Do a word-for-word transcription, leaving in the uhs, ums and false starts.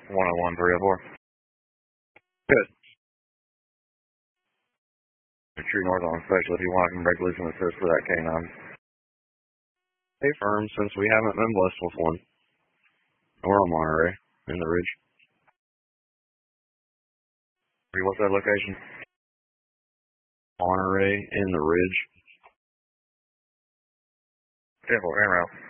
one oh one, three oh four. Good. True north on special if you want, I can break loose and assist for that K nine. Hey, firm, since we haven't been blessed with one. We're on Monterey, in the Ridge. What's that location? Monterey, in the Ridge. Temple, en route.